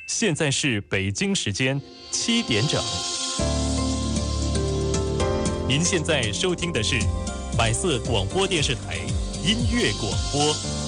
现在是北京时间7点整。您现在收听的是百色广播电视台音乐广播。